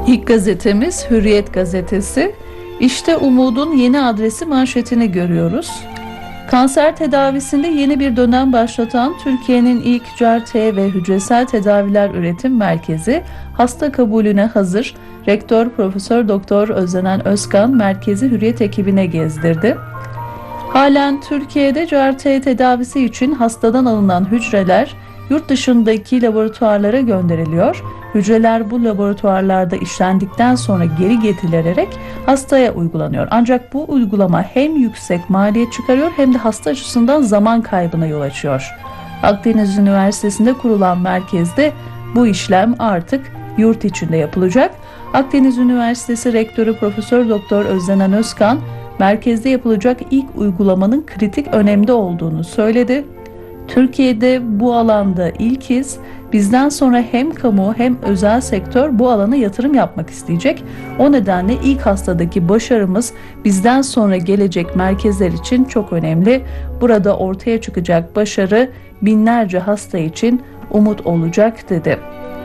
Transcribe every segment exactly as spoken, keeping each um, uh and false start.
İlk gazetemiz Hürriyet gazetesi. İşte umudun yeni adresi manşetini görüyoruz. Kanser tedavisinde yeni bir dönem başlatan Türkiye'nin ilk C E R T ve hücresel tedaviler üretim merkezi hasta kabulüne hazır. Rektör Profesör Doktor Özlenen Özkan merkezi Hürriyet ekibine gezdirdi. Halen Türkiye'de C E R T tedavisi için hastadan alınan hücreler yurt dışındaki laboratuvarlara gönderiliyor. Hücreler bu laboratuvarlarda işlendikten sonra geri getirilerek hastaya uygulanıyor. Ancak bu uygulama hem yüksek maliyet çıkarıyor hem de hasta açısından zaman kaybına yol açıyor. Akdeniz Üniversitesi'nde kurulan merkezde bu işlem artık yurt içinde yapılacak. Akdeniz Üniversitesi Rektörü Profesör Doktor Özlenen Özkan, merkezde yapılacak ilk uygulamanın kritik önemde olduğunu söyledi. Türkiye'de bu alanda ilkiz. Bizden sonra hem kamu hem özel sektör bu alana yatırım yapmak isteyecek. O nedenle ilk hastadaki başarımız bizden sonra gelecek merkezler için çok önemli. Burada ortaya çıkacak başarı binlerce hasta için umut olacak dedi.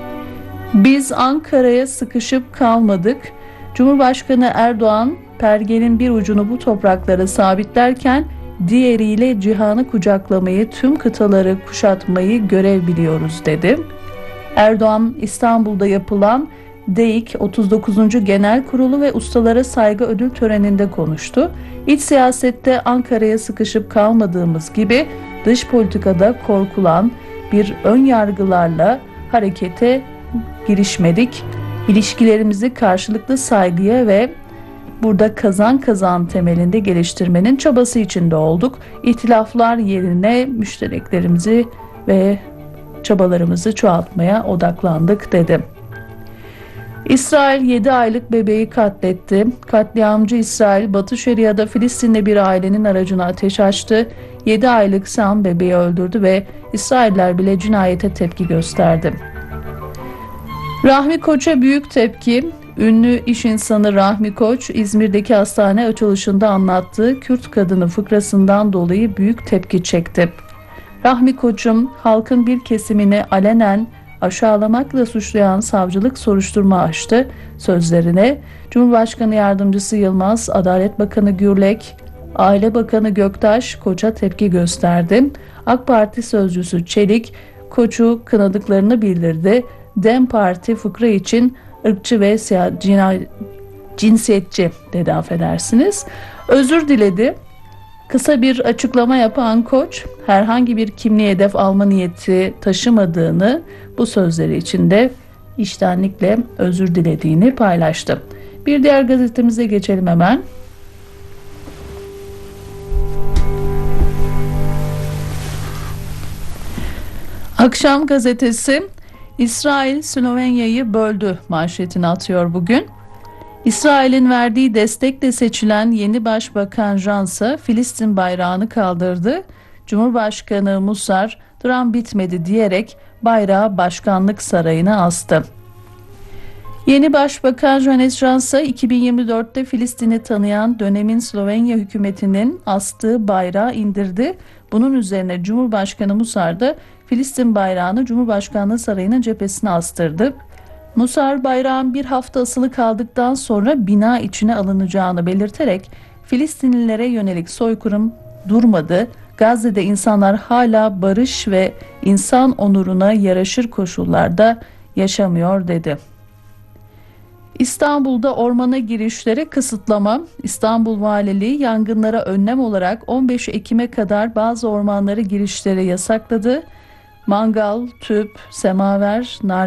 Biz Ankara'ya sıkışıp kalmadık. Cumhurbaşkanı Erdoğan, pergenin bir ucunu bu topraklara sabitlerken diğeriyle cihanı kucaklamayı, tüm kıtaları kuşatmayı görev biliyoruz dedi. Erdoğan, İstanbul'da yapılan DEİK otuz dokuzuncu Genel Kurulu ve Ustalara Saygı Ödül Töreni'nde konuştu. İç siyasette Ankara'ya sıkışıp kalmadığımız gibi dış politikada korkulan bir ön yargılarla harekete girişmedik. İlişkilerimizi karşılıklı saygıya ve burada kazan kazan temelinde geliştirmenin çabası içinde olduk. İhtilaflar yerine müştereklerimizi ve çabalarımızı çoğaltmaya odaklandık dedi. İsrail yedi aylık bebeği katletti. Katliamcı İsrail, Batı Şeria'da Filistinli bir ailenin aracına ateş açtı. yedi aylık Sam bebeği öldürdü ve İsrailler bile cinayete tepki gösterdi. Rahmi Koç'a büyük tepki. Ünlü iş insanı Rahmi Koç, İzmir'deki hastane açılışında anlattığı Kürt kadını fıkrasından dolayı büyük tepki çekti. Rahmi Koç'un halkın bir kesimini alenen aşağılamakla suçlayan savcılık soruşturma açtı. Sözlerine Cumhurbaşkanı Yardımcısı Yılmaz, Adalet Bakanı Gürlek, Aile Bakanı Göktaş Koç'a tepki gösterdi. AK Parti sözcüsü Çelik, Koç'u kınadıklarını bildirdi. DEM Parti fıkra için ırkçı ve cinsiyetçi dedi, affedersiniz. Özür diledi. Kısa bir açıklama yapan Koç, herhangi bir kimliği hedef alma niyeti taşımadığını, bu sözleri için de içtenlikle özür dilediğini paylaştı. Bir diğer gazetemize geçelim hemen. Akşam gazetesi, İsrail Slovenya'yı böldü manşetini atıyor bugün. İsrail'in verdiği destekle seçilen yeni başbakan Jansa Filistin bayrağını kaldırdı. Cumhurbaşkanı Musar, dram bitmedi diyerek bayrağı başkanlık sarayına astı. Yeni başbakan Janez Jansa iki bin yirmi dörtte Filistin'i tanıyan dönemin Slovenya hükümetinin astığı bayrağı indirdi. Bunun üzerine Cumhurbaşkanı Musar da Filistin bayrağını Cumhurbaşkanlığı Sarayı'nın cephesine astırdı. Musar, bayrağın bir hafta asılı kaldıktan sonra bina içine alınacağını belirterek Filistinlilere yönelik soykırım durmadı. Gazze'de insanlar hala barış ve insan onuruna yaraşır koşullarda yaşamıyor dedi. İstanbul'da ormana girişlere kısıtlama. İstanbul Valiliği yangınlara önlem olarak on beş Ekim'e kadar bazı ormanlara girişlere yasakladı. Mangal, tüp, semaver, nar